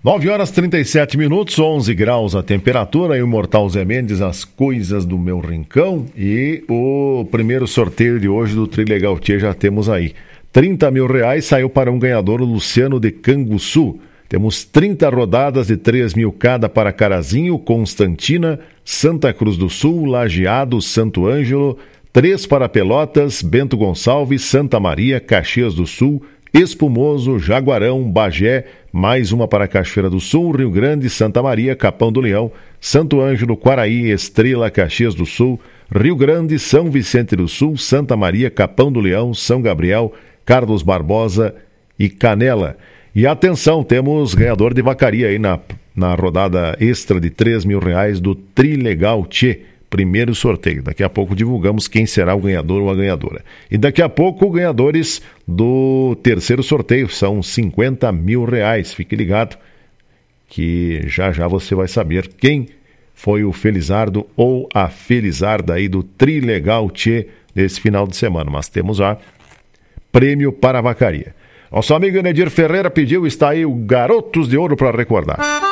9 horas 37 minutos, 11 graus a temperatura, e o Imortal Zé Mendes, as coisas do meu rincão, e o primeiro sorteio de hoje do Trilegal Tchê já temos aí. 30 mil reais saiu para um ganhador, o Luciano de Canguçu. Temos 30 rodadas de 3 mil cada para Carazinho, Constantina, Santa Cruz do Sul, Lajeado, Santo Ângelo, 3 para Pelotas, Bento Gonçalves, Santa Maria, Caxias do Sul, Espumoso, Jaguarão, Bagé, mais uma para Cachoeira do Sul, Rio Grande, Santa Maria, Capão do Leão, Santo Ângelo, Quaraí, Estrela, Caxias do Sul, Rio Grande, São Vicente do Sul, Santa Maria, Capão do Leão, São Gabriel, Carlos Barbosa e Canela. E atenção, temos ganhador de vacaria aí na rodada extra de 3 mil reais do Trilegal Tchê. Primeiro sorteio. Daqui a pouco divulgamos quem será o ganhador ou a ganhadora. E daqui a pouco, ganhadores do terceiro sorteio. São 50 mil reais. Fique ligado que já já você vai saber quem foi o felizardo ou a felizarda aí do Trilegal Tchê desse final de semana. Mas temos já prêmio para a vacaria. Nosso amigo Enedir Ferreira pediu, está aí o Garotos de Ouro para recordar.